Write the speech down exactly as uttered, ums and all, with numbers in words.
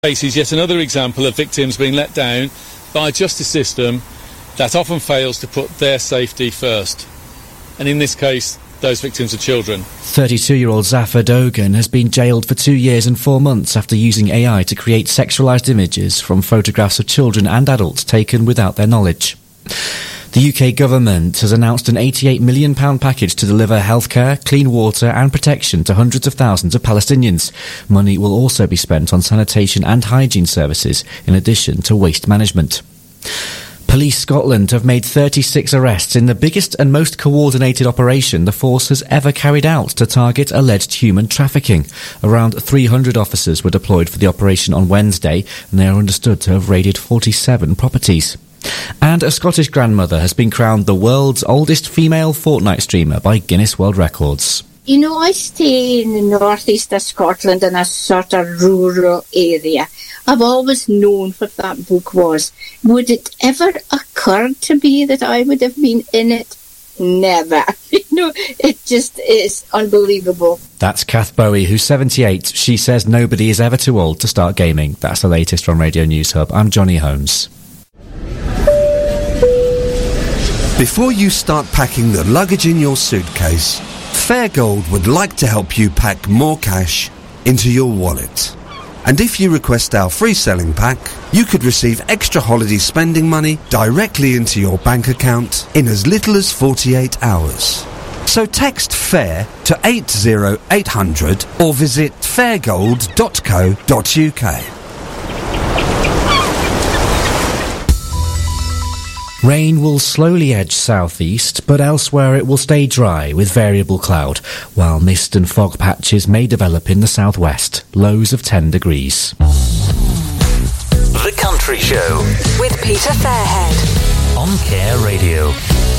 Case is yet another example of victims being let down by a justice system that often fails to put their safety first. And in this case, those victims are children. thirty-two-year-old Zafar Dogan has been jailed for two years and four months after using A I to create sexualised images from photographs of children and adults taken without their knowledge. The U K government has announced an eighty-eight million pounds package to deliver healthcare, clean water and protection to hundreds of thousands of Palestinians. Money will also be spent on sanitation and hygiene services, in addition to waste management. Police Scotland have made thirty-six arrests in the biggest and most coordinated operation the force has ever carried out to target alleged human trafficking. Around three hundred officers were deployed for the operation on Wednesday, and they are understood to have raided forty-seven properties. And a Scottish grandmother has been crowned the world's oldest female Fortnite streamer by Guinness World Records. You know, I stay in the northeast of Scotland in a sort of rural area. I've always known what that book was. Would it ever occur to me that I would have been in it? Never. You know, it just is unbelievable. That's Kath Bowie, who's seventy-eight. She says nobody is ever too old to start gaming. That's the latest from Radio News Hub. I'm Johnny Holmes. Before you start packing the luggage in your suitcase, Fairgold would like to help you pack more cash into your wallet. And if you request our free selling pack, you could receive extra holiday spending money directly into your bank account in as little as forty-eight hours. So text FAIR to eight oh eight hundred or visit fairgold dot co dot uk. Rain will slowly edge southeast, but elsewhere it will stay dry with variable cloud, while mist and fog patches may develop in the southwest, lows of ten degrees. The Country Show with Peter Fairhead.